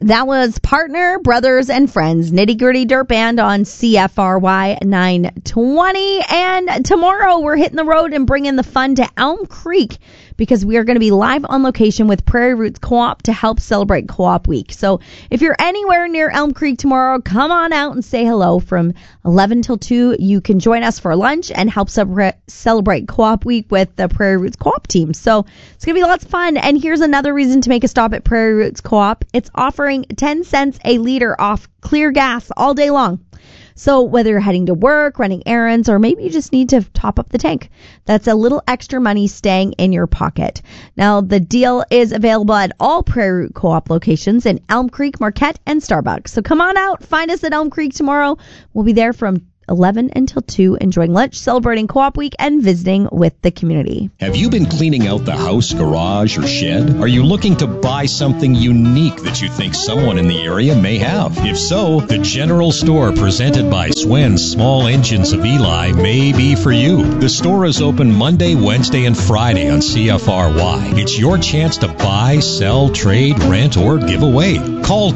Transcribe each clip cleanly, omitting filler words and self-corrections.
That was Partner, Brothers, and Friends, Nitty Gritty Dirt Band on CFRY 920. And tomorrow we're hitting the road and bringing the fun to Elm Creek because we are going to be live on location with Prairie Roots Co-op to help celebrate Co-op Week. So if you're anywhere near Elm Creek tomorrow, come on out and say hello. From 11 till 2, you can join us for lunch and help celebrate Co-op Week with the Prairie Roots Co-op team. So it's going to be lots of fun. And here's another reason to make a stop at Prairie Roots Co-op. It's offering 10 cents a liter off clear gas all day long. So whether you're heading to work, running errands, or maybe you just need to top up the tank, that's a little extra money staying in your pocket. Now, the deal is available at all Prairie Root Co-op locations in Elm Creek, Marquette, and Starbucks. So come on out, find us at Elm Creek tomorrow. We'll be there from 11 until 2, enjoying lunch, celebrating Co-op Week, and visiting with the community. Have you been cleaning out the house, garage, or shed? Are you looking to buy something unique that you think someone in the area may have? If so, the General Store presented by Swen's Small Engines of Eli may be for you. The store is open Monday, Wednesday, and Friday on CFRY. It's your chance to buy, sell, trade, rent, or give away. Call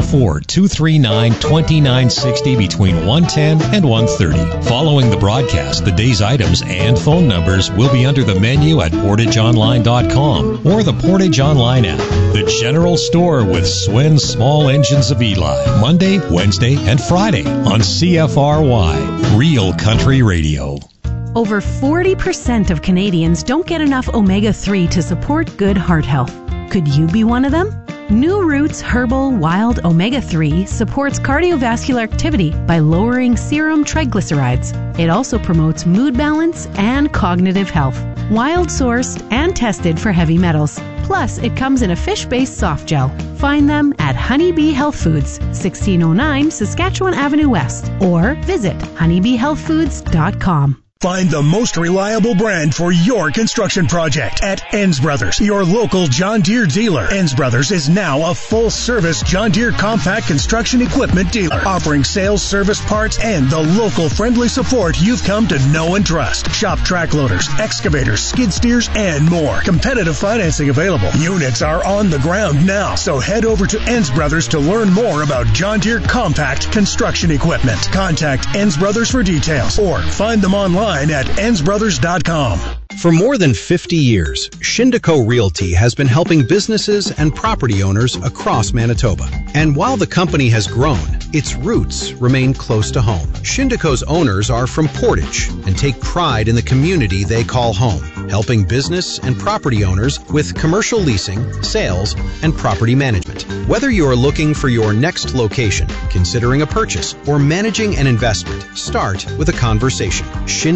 204-239-2960 between 1:10 and 1:30. Following the broadcast, the day's items and phone numbers will be under the menu at PortageOnline.com or the Portage Online app. The General Store with Swen's Small Engines of Eli. Monday, Wednesday, and Friday on CFRY. Real Country Radio. Over 40% of Canadians don't get enough omega-3 to support good heart health. Could you be one of them? New Roots Herbal Wild Omega-3 supports cardiovascular activity by lowering serum triglycerides. It also promotes mood balance and cognitive health. Wild sourced and tested for heavy metals. Plus, it comes in a fish-based soft gel. Find them at Honeybee Health Foods, 1609 Saskatchewan Avenue West, or visit honeybeehealthfoods.com. Find the most reliable brand for your construction project at Enns Brothers, your local John Deere dealer. Enns Brothers is now a full-service John Deere compact construction equipment dealer, offering sales, service, parts, and the local friendly support you've come to know and trust. Shop track loaders, excavators, skid steers, and more. Competitive financing available. Units are on the ground now, so head over to Enns Brothers to learn more about John Deere compact construction equipment. Contact Enns Brothers for details or find them online at ennsbrothers.com. For more than 50 years, Shindeco Realty has been helping businesses and property owners across Manitoba. And while the company has grown, its roots remain close to home. Shindeco's owners are from Portage and take pride in the community they call home, helping business and property owners with commercial leasing, sales, and property management. Whether you're looking for your next location, considering a purchase, or managing an investment, start with a conversation.